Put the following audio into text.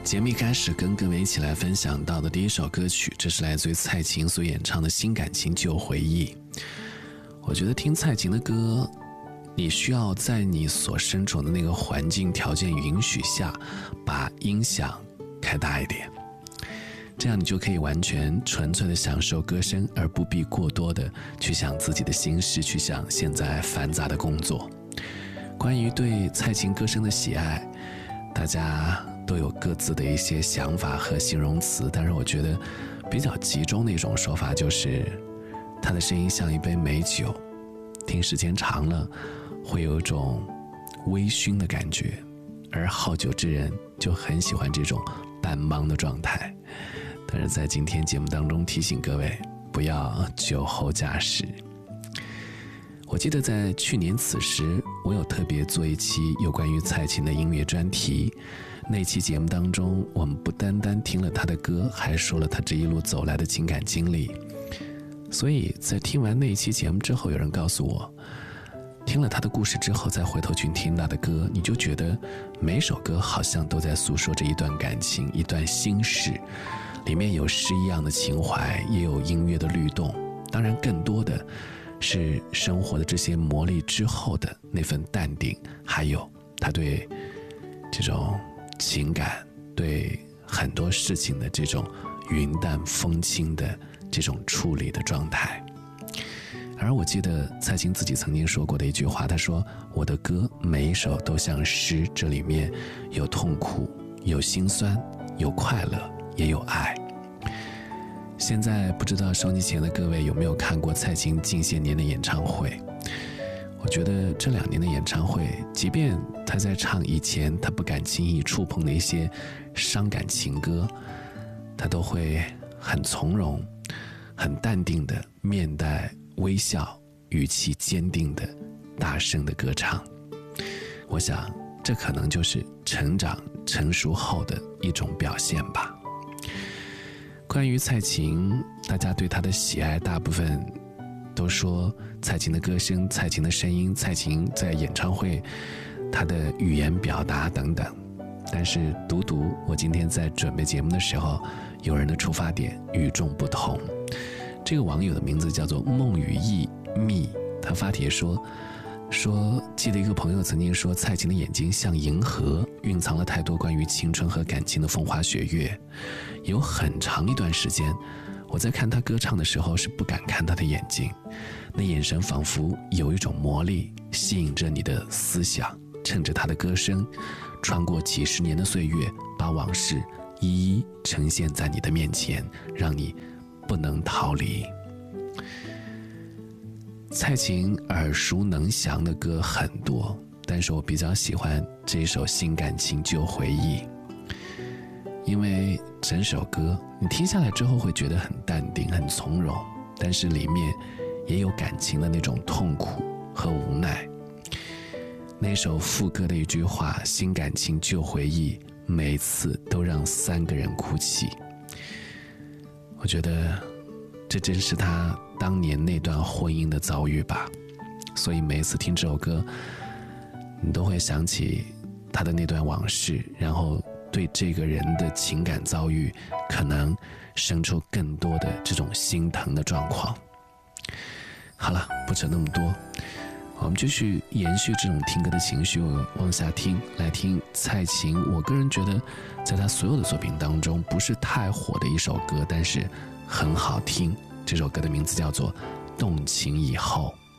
节目一开始跟各位一起来分享到的第一首歌曲，这是来自于蔡琴所演唱的《新感情旧回忆》。我觉得听蔡琴的歌，你需要在你所身处的那个环境条件允许下，把音响开大一点，这样你就可以完全纯粹的享受歌声，而不必过多的去想自己的心事，去想现在繁杂的工作。关于对蔡琴歌声的喜爱，大家都有各自的一些想法和形容词，但是我觉得比较集中的一种说法就是她的声音像一杯美酒，听时间长了会有一种微醺的感觉，而好酒之人就很喜欢这种半懵的状态。但是在今天节目当中提醒各位不要酒后驾驶。我记得在去年此时，我有特别做一期有关于蔡琴的音乐专题，那期节目当中我们不单单听了她的歌，还说了她这一路走来的情感经历。所以在听完那一期节目之后，有人告诉我，听了她的故事之后再回头去听她的歌，你就觉得每首歌好像都在诉说着一段感情，一段心事，里面有诗一样的情怀，也有音乐的律动，当然更多的是生活的这些磨砺之后的那份淡定，还有他对这种情感，对很多事情的这种云淡风轻的这种处理的状态。而我记得蔡琴自己曾经说过的一句话，她说我的歌每一首都像诗，这里面有痛苦，有心酸，有快乐，也有爱。现在不知道收机前的各位有没有看过蔡琴近些年的演唱会。我觉得这2年的演唱会，即便她在唱以前她不敢轻易触碰的一些伤感情歌，她都会很从容很淡定的面带微笑，语气坚定的大声的歌唱。我想这可能就是成长成熟后的一种表现吧。关于蔡琴，大家对她的喜爱大部分都说蔡琴的歌声，蔡琴的声音，蔡琴在演唱会她的语言表达等等。但是独我今天在准备节目的时候，有人的出发点与众不同。这个网友的名字叫做梦雨意密，他发帖说记得一个朋友曾经说，蔡琴的眼睛像银河，蕴藏了太多关于青春和感情的风花雪月。有很长一段时间，我在看她歌唱的时候是不敢看她的眼睛，那眼神仿佛有一种魔力，吸引着你的思想，趁着她的歌声穿过几十年的岁月，把往事一一呈现在你的面前，让你不能逃离。蔡琴耳熟能详的歌很多，但是我比较喜欢这首《新感情旧回忆》，因为整首歌你听下来之后会觉得很淡定很从容，但是里面也有感情的那种痛苦和无奈。那首副歌的一句话，新感情旧回忆，每次都让3个人哭泣。我觉得这真是他当年那段婚姻的遭遇吧，所以每一次听这首歌，你都会想起他的那段往事，然后对这个人的情感遭遇可能生出更多的这种心疼的状况。好了，不扯那么多，我们继续延续这种听歌的情绪，往下听，来听蔡琴。我个人觉得在他所有的作品当中不是太火的一首歌，但是很好听。这首歌的名字叫做《动情以后》。